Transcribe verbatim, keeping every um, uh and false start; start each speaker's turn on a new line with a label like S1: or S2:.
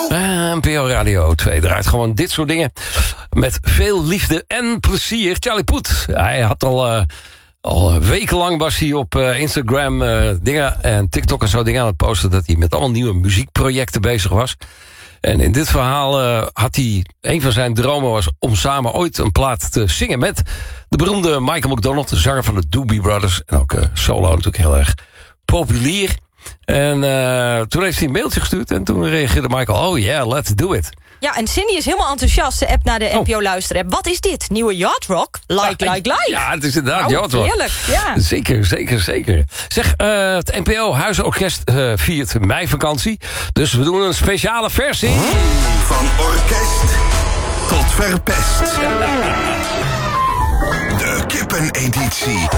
S1: Uh, N P O Radio twee draait gewoon dit soort dingen. Met veel liefde en plezier. Charlie Puth, hij had al... Uh, Al wekenlang was hij op uh, Instagram uh, dingen en TikTok en zo dingen aan het posten... dat hij met allemaal nieuwe muziekprojecten bezig was. En in dit verhaal uh, had hij... een van zijn dromen was om samen ooit een plaat te zingen... met de beroemde Michael McDonald, de zanger van de Doobie Brothers. En ook uh, solo natuurlijk heel erg populair. En uh, toen heeft hij een mailtje gestuurd en toen reageerde Michael... oh yeah, let's do it.
S2: Ja, en Cindy is helemaal enthousiast. De app naar de N P O-luisterapp. Wat is dit? Nieuwe Yacht Rock? Like,
S1: ja,
S2: like, like.
S1: Ja, het is inderdaad
S2: oh,
S1: Yacht Rock.
S2: Heerlijk, ja.
S1: Zeker, zeker, zeker. Zeg, uh, het N P O Huisorkest uh, viert meivakantie. Dus we doen een speciale versie.
S3: Van orkest tot verpest. De kippeneditie.